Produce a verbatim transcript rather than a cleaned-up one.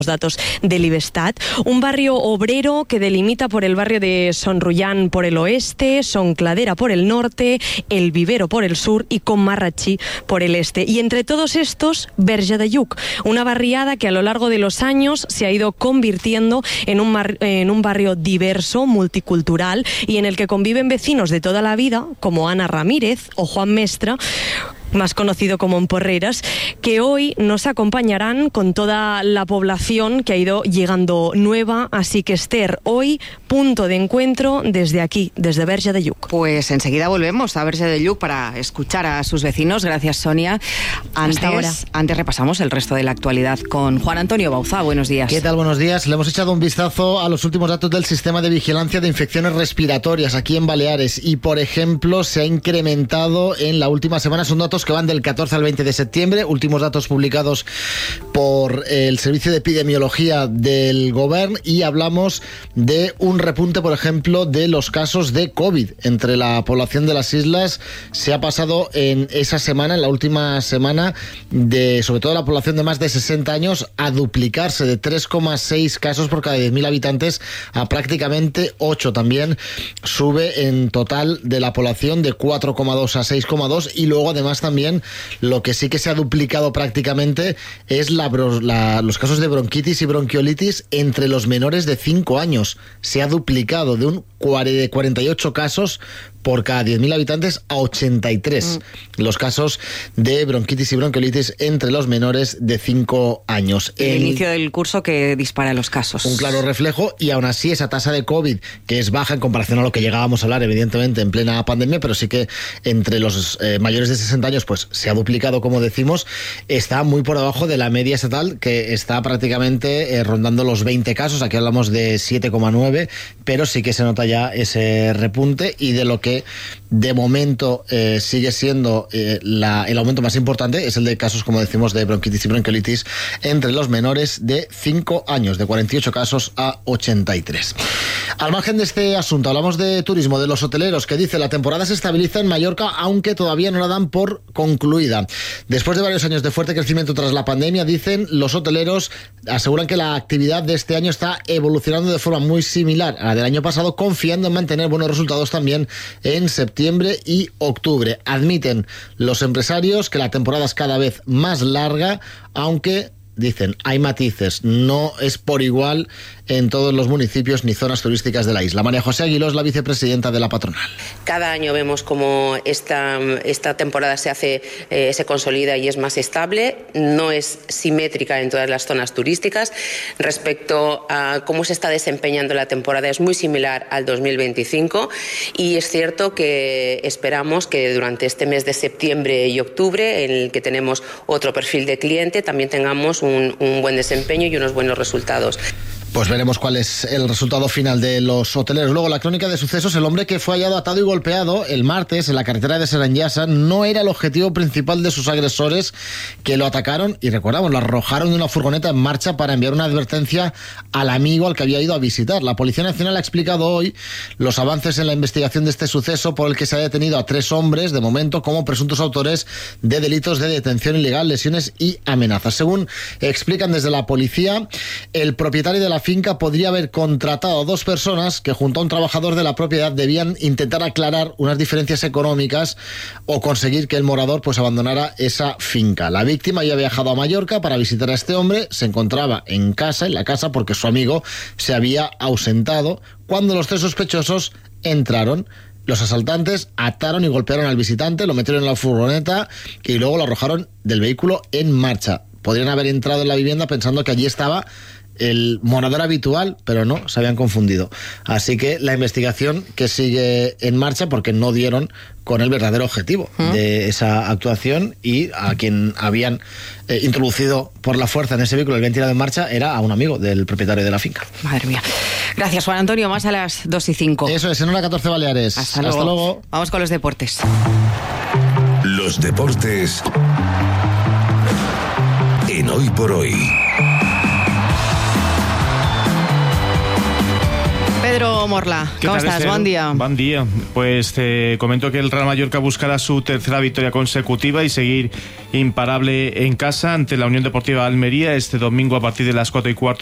datos del IBESTAT, un barrio obrero que delimita por el barrio de Son Rullán por el oeste, Son Cladera por el norte, El Vivero por el sur y Conmarratxí por el este. Y entre todos estos, Verge de Lluc, una barriada que a lo largo de los años se ha ido convirtiendo en un, mar, en un barrio diverso, multicultural y en el que conviven vecinos de toda la vida, como Ana Ramírez o Juan Mestra, más conocido como en Porreras, que hoy nos acompañarán con toda la población que ha ido llegando nueva. Así que, Esther, hoy punto de encuentro desde aquí, desde Verge de Lluc. Pues enseguida volvemos a Verge de Lluc para escuchar a sus vecinos. Gracias, Sonia. Antes, Hasta ahora. Antes repasamos el resto de la actualidad con Juan Antonio Bauzá. Buenos días. ¿Qué tal? Buenos días. Le hemos echado un vistazo a los últimos datos del sistema de vigilancia de infecciones respiratorias aquí en Baleares y, por ejemplo, se ha incrementado en la última semana. Son datos que van del catorce al veinte de septiembre, últimos datos publicados por el Servicio de Epidemiología del Govern, y hablamos de un repunte, por ejemplo, de los casos de COVID entre la población de las islas. Se ha pasado en esa semana, en la última semana, de sobre todo la población de más de sesenta años, a duplicarse de tres coma seis casos por cada diez mil habitantes a prácticamente ocho. También sube en total de la población de cuatro coma dos a seis coma dos, y luego además también lo que sí que se ha duplicado prácticamente es la, la, los casos de bronquitis y bronquiolitis entre los menores de cinco años. Se ha duplicado de un cuarenta y ocho casos por cada diez mil habitantes a ochenta y tres mm. los casos de bronquitis y bronquiolitis entre los menores de cinco años. El, el inicio del curso que dispara los casos. Un claro reflejo, y aún así esa tasa de COVID, que es baja en comparación a lo que llegábamos a hablar evidentemente en plena pandemia, pero sí que entre los eh, mayores de sesenta años pues se ha duplicado, como decimos, está muy por debajo de la media estatal, que está prácticamente eh, rondando los veinte casos. Aquí hablamos de siete coma nueve, pero sí que se nota ya ese repunte, y de lo que de momento eh, sigue siendo eh, la, el aumento más importante es el de casos, como decimos, de bronquitis y bronquiolitis entre los menores de cinco años, de cuarenta y ocho casos a ochenta y tres. Al margen de este asunto, hablamos de turismo, de los hoteleros, que dice la temporada se estabiliza en Mallorca, aunque todavía no la dan por concluida. Después de varios años de fuerte crecimiento tras la pandemia, dicen los hoteleros, aseguran que la actividad de este año está evolucionando de forma muy similar a la del año pasado, confiando en mantener buenos resultados también en septiembre y octubre. Admiten los empresarios que la temporada es cada vez más larga, aunque dicen, hay matices, no es por igual en todos los municipios ni zonas turísticas de la isla. María José Aguiló es la vicepresidenta de la patronal. Cada año vemos cómo esta, esta temporada se hace, eh, se consolida y es más estable. No es simétrica en todas las zonas turísticas. Respecto a cómo se está desempeñando la temporada, es muy similar al dos mil veinticinco, y es cierto que esperamos que durante este mes de septiembre y octubre, en el que tenemos otro perfil de cliente, también tengamos un, un buen desempeño y unos buenos resultados. Pues veremos cuál es el resultado final de los hoteleros. Luego, la crónica de sucesos. El hombre que fue hallado atado y golpeado el martes en la carretera de Seranyasa no era el objetivo principal de sus agresores, que lo atacaron y, recordamos, lo arrojaron de una furgoneta en marcha para enviar una advertencia al amigo al que había ido a visitar. La Policía Nacional ha explicado hoy los avances en la investigación de este suceso, por el que se ha detenido a tres hombres, de momento, como presuntos autores de delitos de detención ilegal, lesiones y amenazas. Según explican desde la policía, el propietario de la finca podría haber contratado a dos personas que, junto a un trabajador de la propiedad, debían intentar aclarar unas diferencias económicas o conseguir que el morador pues abandonara esa finca. La víctima había viajado a Mallorca para visitar a este hombre, se encontraba en casa, en la casa, porque su amigo se había ausentado cuando los tres sospechosos entraron. Los asaltantes ataron y golpearon al visitante, lo metieron en la furgoneta y luego lo arrojaron del vehículo en marcha. Podrían haber entrado en la vivienda pensando que allí estaba el morador habitual, pero no, se habían confundido. Así que la investigación que sigue en marcha, porque no dieron con el verdadero objetivo ¿Mm? de esa actuación, y a quien habían eh, introducido por la fuerza en ese vehículo, el habían tirado en marcha, era a un amigo del propietario de la finca. Madre mía. Gracias, Juan Antonio. Más a las dos y cinco. Eso es, en hora catorce Baleares. Hasta luego. Hasta luego. Vamos con los deportes. Los deportes en Hoy por Hoy. Pedro Pablo Morla, ¿cómo estás? Esther? Buen día. Buen día. Pues te comento que el Real Mallorca buscará su tercera victoria consecutiva y seguir imparable en casa ante la Unión Deportiva Almería este domingo a partir de las cuatro y cuarto.